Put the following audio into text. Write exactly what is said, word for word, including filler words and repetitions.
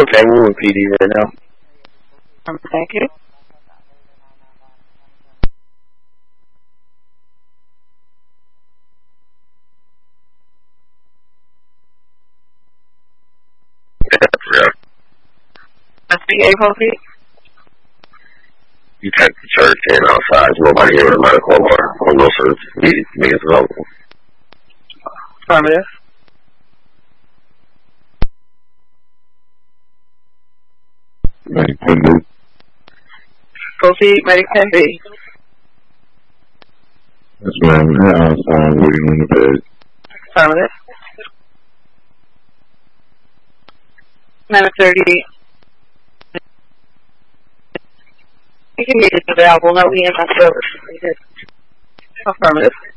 okay. We're with P D right now. Um, thank you. Yeah. That's the April Pete. You type the church in outside. Nobody in the medical or or no search. Meetings available. Affirmative. Medical. Proceed, Medicaid B. Yes, ma'am. They're outside waiting on the bed. Affirmative. Nine thirty. You can meet it available. No E M S service. Affirmative.